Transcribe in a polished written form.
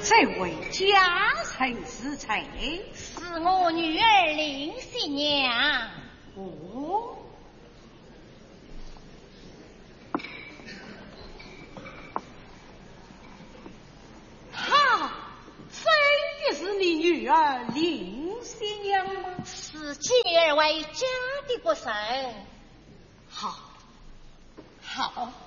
这位家臣是谁？ 是我女儿林新娘。 哦，哈，真的是你女儿林新娘吗？ 是妻儿为家的不慎。 好，好。